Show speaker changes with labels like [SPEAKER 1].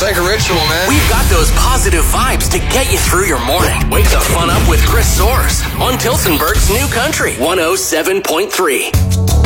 [SPEAKER 1] like a ritual, man.
[SPEAKER 2] We've got those positive vibes to get you through your morning. Wake the fun up with Chris Soares on Tilsonburg's New Country 107.3.